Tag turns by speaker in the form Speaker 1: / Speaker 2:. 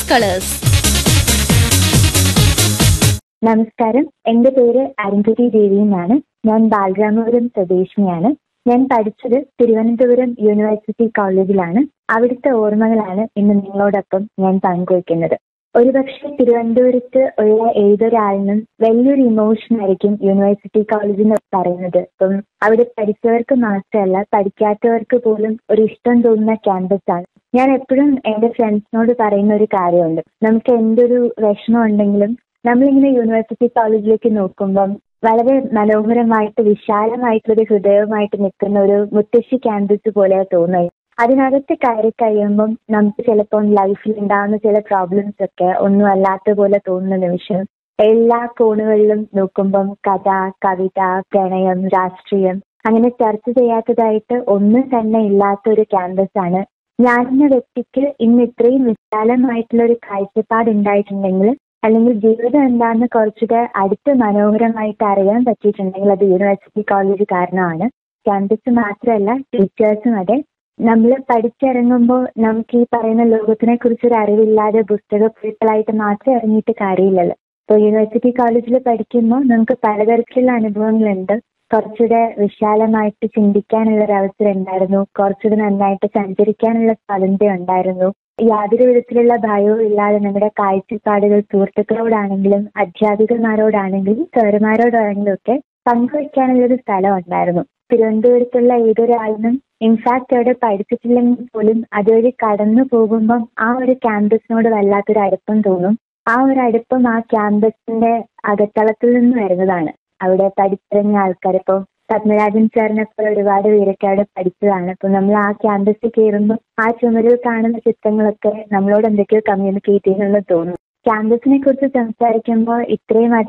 Speaker 1: Colours.
Speaker 2: നമസ്കാരം, എന്റെ പേര് അരുന്ധതി ദേവി എന്നാണ്. ഞാൻ ബാലരാമപുരം സ്വദേശിനിയാണ്. ഞാൻ പഠിച്ചത് തിരുവനന്തപുരം യൂണിവേഴ്സിറ്റി കോളേജിലാണ്. അവിടുത്തെ ഓർമ്മകളാണ് ഇന്ന് നിങ്ങളോടൊപ്പം ഞാൻ പങ്കുവയ്ക്കുന്നത്. ഒരുപക്ഷെ തിരുവനന്തപുരത്ത് ഉള്ള ഏതൊരാളിനും വലിയൊരു ഇമോഷൻ ആയിരിക്കും യൂണിവേഴ്സിറ്റി കോളേജ് എന്ന് പറയുന്നത്. ഇപ്പം അവിടെ പഠിച്ചവർക്ക് മാത്രമല്ല, പഠിക്കാത്തവർക്ക് പോലും ഒരു ഇഷ്ടം തോന്നുന്ന ക്യാമ്പസ് ആണ്. ഞാൻ എപ്പോഴും എന്റെ ഫ്രണ്ട്സിനോട് പറയുന്ന ഒരു കാര്യമുണ്ട്, നമുക്ക് എന്തൊരു വിഷമം ഉണ്ടെങ്കിലും നമ്മളിങ്ങനെ യൂണിവേഴ്സിറ്റി കോളേജിലേക്ക് നോക്കുമ്പം വളരെ മനോഹരമായിട്ട് വിശാലമായിട്ടൊരു ഹൃദയവുമായിട്ട് നിൽക്കുന്ന ഒരു മുത്തശ്ശി ക്യാമ്പസ് പോലെ തോന്നുന്നത്. അതിനകത്ത് കയറി കഴിയുമ്പം നമുക്ക് ചിലപ്പം ലൈഫിൽ ഉണ്ടാകുന്ന ചില പ്രോബ്ലംസ് ഒക്കെ ഒന്നും അല്ലാത്ത പോലെ തോന്നുന്ന നിമിഷം, എല്ലാ കോണുകളിലും നോക്കുമ്പം കഥ, കവിത, പ്രണയം, രാഷ്ട്രീയം അങ്ങനെ ചർച്ച ചെയ്യാത്തതായിട്ട് ഒന്നും തന്നെ ഇല്ലാത്ത ഒരു ക്യാമ്പസ് ആണ്. ഞാനെന്ന വ്യക്തിക്ക് ഇന്ന് ഇത്രയും വിശാലമായിട്ടുള്ള ഒരു കാഴ്ചപ്പാട് ഉണ്ടായിട്ടുണ്ടെങ്കിൽ, അല്ലെങ്കിൽ ജീവിതം എന്താണെന്ന് കുറച്ചുകൂടെ അടുത്ത് മനോഹരമായിട്ട് അറിയാൻ പറ്റിയിട്ടുണ്ടെങ്കിൽ അത് യൂണിവേഴ്സിറ്റി കോളേജ് കാരണമാണ്. ക്യാമ്പസ് മാത്രമല്ല, ടീച്ചേഴ്സും അതെ. നമ്മൾ പഠിച്ചിറങ്ങുമ്പോൾ നമുക്ക് ഈ പറയുന്ന ലോകത്തിനെ കുറിച്ചൊരു അറിവില്ലാതെ പുസ്തകപ്പുഴുക്കളായിട്ട് മാത്രം ഇറങ്ങിയിട്ട് കാര്യമില്ലല്ലോ. ഇപ്പോൾ യൂണിവേഴ്സിറ്റി കോളേജിൽ പഠിക്കുമ്പോൾ നമുക്ക് പലതരത്തിലുള്ള അനുഭവങ്ങളുണ്ട്. കുറച്ചുകൂടെ വിശാലമായിട്ട് ചിന്തിക്കാനുള്ള ഒരു അവസരം ഉണ്ടായിരുന്നു. കുറച്ചുകൂടെ നന്നായിട്ട് സഞ്ചരിക്കാനുള്ള സ്വാതന്ത്ര്യം ഉണ്ടായിരുന്നു. യാതൊരു വിധത്തിലുള്ള ഭയവും ഇല്ലാതെ നമ്മുടെ കാഴ്ചപ്പാടുകൾ സുഹൃത്തുക്കളോടാണെങ്കിലും അധ്യാപികമാരോടാണെങ്കിലും സാറുമാരോടാണെങ്കിലും ഒക്കെ പങ്കുവയ്ക്കാനുള്ളൊരു സ്ഥലം ഉണ്ടായിരുന്നു. തിരുവനന്തപുരത്തുള്ള ഏതൊരാളിനും, ഇൻഫാക്ട് അവിടെ പഠിച്ചിട്ടില്ലെങ്കിൽ പോലും അതുവഴി കടന്നു പോകുമ്പം ആ ഒരു ക്യാമ്പസിനോട് വല്ലാത്തൊരു അടുപ്പം തോന്നും. ആ ഒരു അടുപ്പം ആ ക്യാമ്പസിന്റെ അകത്തളത്തിൽ നിന്ന് വരുന്നതാണ്. അവിടെ പഠിച്ചിറങ്ങിയ ആൾക്കാർ, ഇപ്പോൾ പത്മരാജൻ സാറിനെപ്പോൾ ഒരുപാട് പേരൊക്കെ അവിടെ പഠിച്ചതാണ്. അപ്പോൾ നമ്മൾ ആ ക്യാമ്പസിൽ കയറുമ്പോൾ ആ ചുമരിൽ കാണുന്ന ചിത്രങ്ങളൊക്കെ നമ്മളോട് എന്തൊക്കെയോ കമ്മ്യൂണിക്കേറ്റ് ചെയ്യുന്നുണ്ടെന്ന് തോന്നും. ക്യാമ്പസിനെ കുറിച്ച് സംസാരിക്കുമ്പോൾ ഇത്രയും